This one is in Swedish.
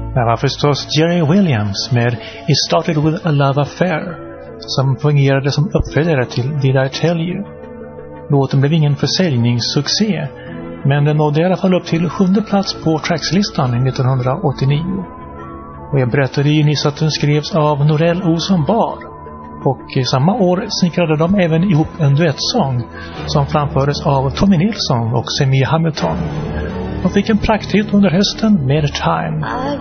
Det var förstås Jerry Williams med It Started With a Love Affair som fungerade som uppföljare till Did I Tell You. Låten blev ingen försäljningssuccé, men den nådde i alla fall upp till 7:e plats på Trackslistan 1989. Och jag berättade ju nyss att den skrevs av Norell Olsson Barr. Och samma år snickrade de även ihop en duettsång som framfördes av Tommy Nilsson och Semir Hamilton. De fick en prakthit under hösten med Time.